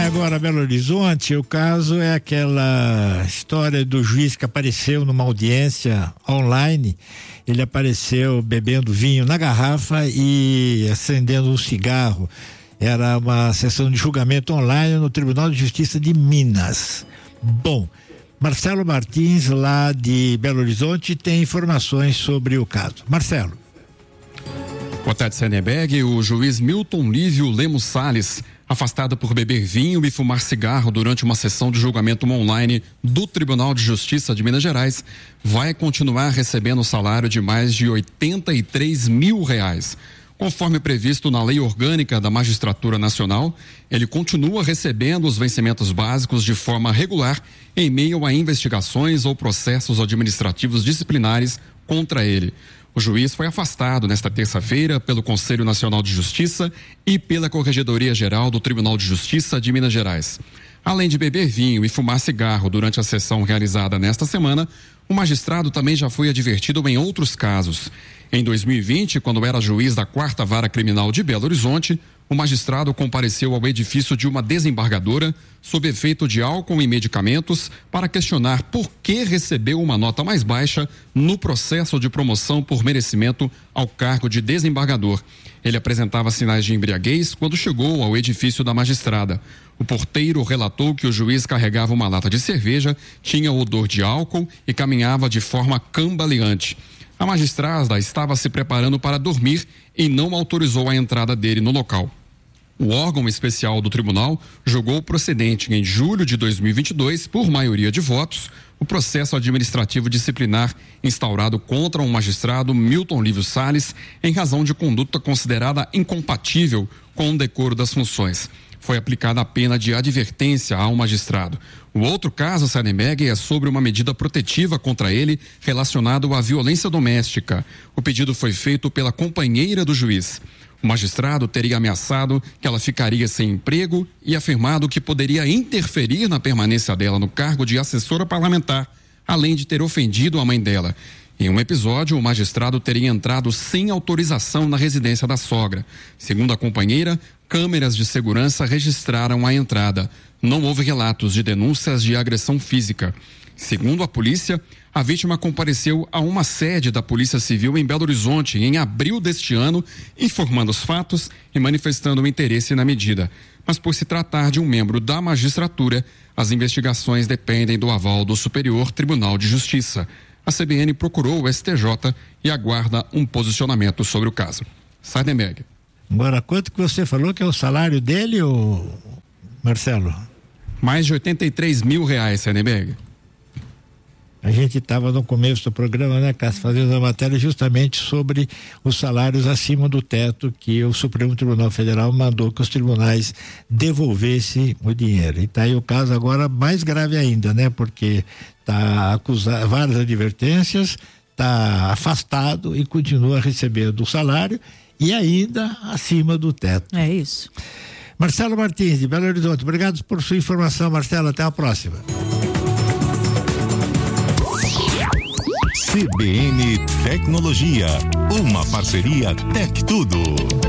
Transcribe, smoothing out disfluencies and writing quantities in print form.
agora Belo Horizonte. O caso é aquela história do juiz que apareceu numa audiência online. Ele apareceu bebendo vinho na garrafa e acendendo um cigarro. Era uma sessão de julgamento online no Tribunal de Justiça de Minas. Bom, Marcelo Martins, lá de Belo Horizonte, tem informações sobre o caso. Marcelo. Boa tarde, Sardenberg. O juiz Milton Lívio Lemos Salles, afastado por beber vinho e fumar cigarro durante uma sessão de julgamento online do Tribunal de Justiça de Minas Gerais, vai continuar recebendo o salário de mais de R$83 mil. Conforme previsto na Lei Orgânica da Magistratura Nacional, ele continua recebendo os vencimentos básicos de forma regular em meio a investigações ou processos administrativos disciplinares contra ele. O juiz foi afastado nesta terça-feira pelo Conselho Nacional de Justiça e pela Corregedoria Geral do Tribunal de Justiça de Minas Gerais. Além de beber vinho e fumar cigarro durante a sessão realizada nesta semana, o magistrado também já foi advertido em outros casos. Em 2020, quando era juiz da 4ª Vara Criminal de Belo Horizonte, o magistrado compareceu ao edifício de uma desembargadora sob efeito de álcool e medicamentos para questionar por que recebeu uma nota mais baixa no processo de promoção por merecimento ao cargo de desembargador. Ele apresentava sinais de embriaguez quando chegou ao edifício da magistrada. O porteiro relatou que o juiz carregava uma lata de cerveja, tinha odor de álcool e caminhava de forma cambaleante. A magistrada estava se preparando para dormir e não autorizou a entrada dele no local. O órgão especial do tribunal julgou procedente em julho de 2022, por maioria de votos, o processo administrativo disciplinar instaurado contra o magistrado Milton Lívio Salles em razão de conduta considerada incompatível com o decoro das funções. Foi aplicada a pena de advertência ao magistrado. O outro caso, Sardenberg, é sobre uma medida protetiva contra ele relacionado à violência doméstica. O pedido foi feito pela companheira do juiz. O magistrado teria ameaçado que ela ficaria sem emprego e afirmado que poderia interferir na permanência dela no cargo de assessora parlamentar, além de ter ofendido a mãe dela. Em um episódio, o magistrado teria entrado sem autorização na residência da sogra. Segundo a companheira, câmeras de segurança registraram a entrada. Não houve relatos de denúncias de agressão física. Segundo a polícia, a vítima compareceu a uma sede da Polícia Civil em Belo Horizonte em abril deste ano, informando os fatos e manifestando interesse na medida. Mas por se tratar de um membro da magistratura, as investigações dependem do aval do Superior Tribunal de Justiça. A CBN procurou o STJ e aguarda um posicionamento sobre o caso. Sardenberg. Agora, quanto que você falou que é o salário dele, Marcelo? Mais de R$83 mil, Sardenberg. A gente estava no começo do programa, né, Cássio, fazendo a matéria justamente sobre os salários acima do teto que o Supremo Tribunal Federal mandou que os tribunais devolvessem o dinheiro. E tá aí o caso agora mais grave ainda, né, porque tá acusado, várias advertências, tá afastado e continua recebendo o salário e ainda acima do teto. É isso. Marcelo Martins, de Belo Horizonte, obrigado por sua informação, Marcelo, até a próxima. CBN Tecnologia, uma parceria Tec Tudo.